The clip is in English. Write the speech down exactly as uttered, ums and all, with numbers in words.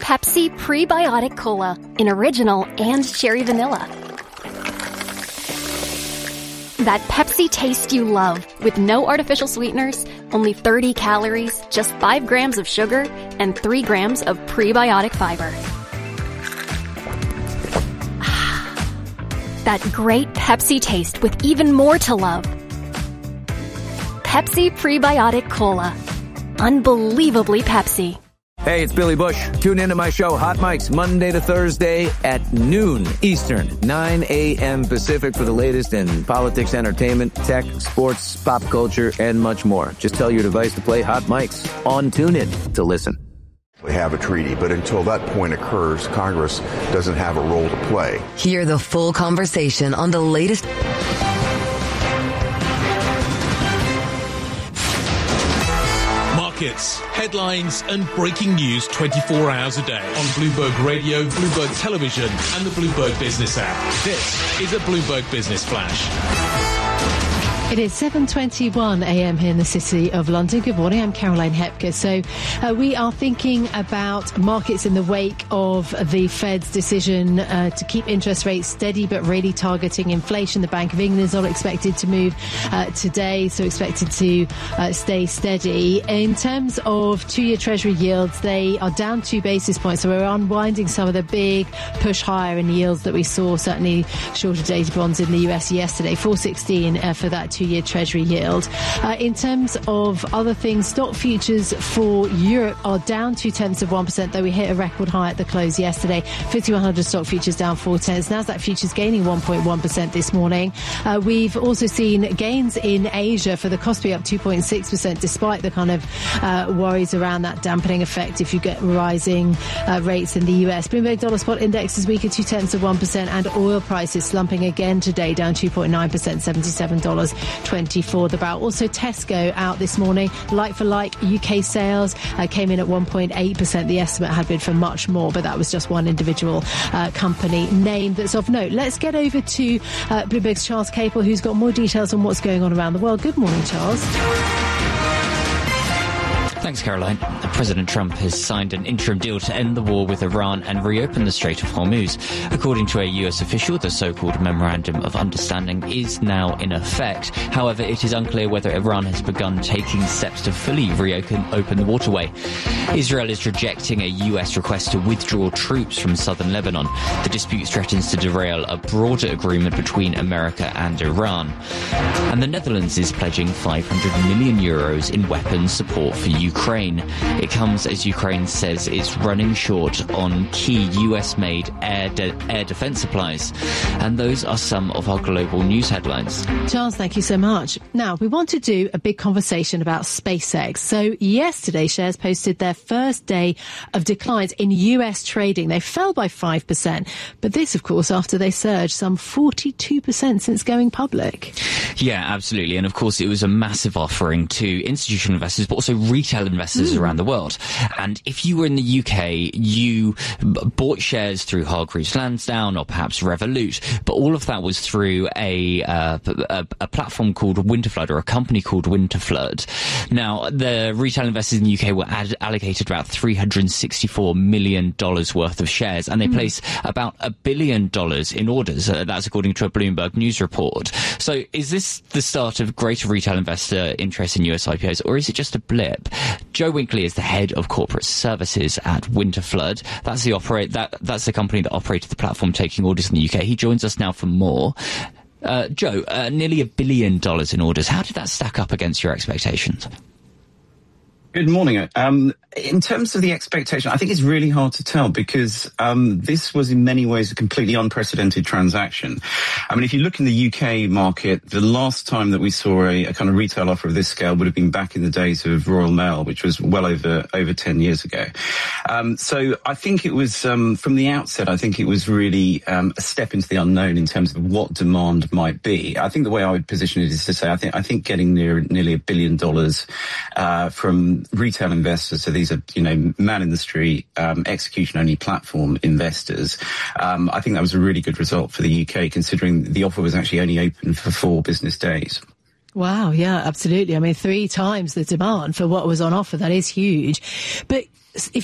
Pepsi Prebiotic Cola in original and cherry vanilla. That Pepsi taste you love with no artificial sweeteners, only thirty calories, just five grams of sugar, and three grams of prebiotic fiber. That great Pepsi taste with even more to love. Pepsi Prebiotic Cola. Unbelievably Pepsi. Hey, it's Billy Bush. Tune into my show, Hot Mics, Monday to Thursday at noon Eastern, nine a.m. Pacific for the latest in politics, entertainment, tech, sports, pop culture, and much more. Just tell your device to play Hot Mics on TuneIn to listen. We have a treaty, but until that point occurs, Congress doesn't have a role to play. Hear the full conversation on the latest... Markets, headlines and breaking news twenty-four hours a day on Bloomberg Radio, Bloomberg Television and the Bloomberg Business app. This is a Bloomberg Business Flash. It is seven twenty-one a.m. here in the City of London. Good morning, I'm Caroline Hepker. So uh, we are thinking about markets in the wake of the Fed's decision uh, to keep interest rates steady but really targeting inflation. The Bank of England is not expected to move uh, today, so expected to uh, stay steady. In terms of two-year Treasury yields, they are down two basis points, so we're unwinding some of the big push higher in yields that we saw, certainly shorter dated bonds in the U S yesterday, four sixteen uh, for that two-year Treasury yield. Uh, in terms of other things, stock futures for Europe are down two tenths of one percent, though we hit a record high at the close yesterday. fifty-one hundred stock futures down four tenths. Nasdaq futures gaining one point one percent this morning. Uh, we've also seen gains in Asia for the Kospi up two point six percent, despite the kind of uh, worries around that dampening effect if you get rising uh, rates in the U S. Bloomberg Dollar Spot Index is weaker two tenths of one percent, and oil prices slumping again today, down two point nine percent, seventy-seven dollars twenty-four the barrel. Also Tesco out this morning, like for like U K sales uh, came in at one point eight percent. The estimate had been for much more, but that was just one individual uh, company name that's of note. Let's get over to uh, Bloomberg's Charles Capel, who's got more details on what's going on around the world. Good morning, Charles. Thanks, Caroline. President Trump has signed an interim deal to end the war with Iran and reopen the Strait of Hormuz. According to a U S official, the so-called Memorandum of Understanding is now in effect. However, it is unclear whether Iran has begun taking steps to fully reopen open the waterway. Israel is rejecting a U S request to withdraw troops from southern Lebanon. The dispute threatens to derail a broader agreement between America and Iran. And the Netherlands is pledging five hundred million euros in weapons support for Ukraine. Ukraine. It comes as Ukraine says it's running short on key U S-made air, de- air defence supplies. And those are some of our global news headlines. Charles, thank you so much. Now, we want to do a big conversation about SpaceX. So yesterday, shares posted their first day of declines in U S trading. They fell by five percent. But this, of course, after they surged some forty-two percent since going public. Yeah, absolutely. And of course, it was a massive offering to institutional investors, but also retail investors mm. around the world. And if you were in the U K, you b- bought shares through Hargreaves Lansdown or perhaps Revolut, but all of that was through a, uh, a, a platform called Winterflood, or a company called Winterflood. Now, the retail investors in the U K were ad- allocated about three hundred sixty-four million dollars worth of shares, and they mm. placed about a billion dollars in orders. Uh, that's according to a Bloomberg News report. So is this the start of greater retail investor interest in U S I P Os, or is it just a blip? Joe Winkley is the head of corporate services at Winterflood. That's the operate that that's the company that operated the platform taking orders in the U K. He joins us now for more. Uh, Joe, uh, nearly a billion dollars in orders. How did that stack up against your expectations? Good morning. Um, in terms of the expectation, I think it's really hard to tell because um, this was in many ways a completely unprecedented transaction. I mean, if you look in the U K market, the last time that we saw a, a kind of retail offer of this scale would have been back in the days of Royal Mail, which was well over over ten years ago. Um, so I think it was, um, from the outset, I think it was really um, a step into the unknown in terms of what demand might be. I think the way I would position it is to say I think I think getting near nearly a billion dollars uh, from retail investors, so these are, you know, man in the street, um, execution-only platform investors. Um, I think that was a really good result for the U K, considering the offer was actually only open for four business days. Wow, yeah, absolutely. I mean, three times the demand for what was on offer. That is huge. But if